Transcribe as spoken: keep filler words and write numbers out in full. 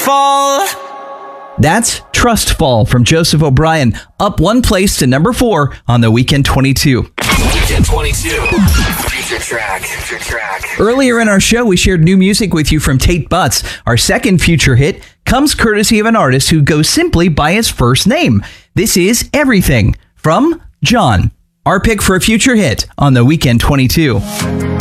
fall. That's Trust Fall from Joseph O'Brien, up one place to number four on the Weekend twenty-two. Weekend twenty-two. Future track. Future track. Earlier in our show, we shared new music with you from Tate Butts. Our second future hit comes courtesy of an artist who goes simply by his first name. This is Everything from John. Our pick for a future hit on the Weekend twenty-two.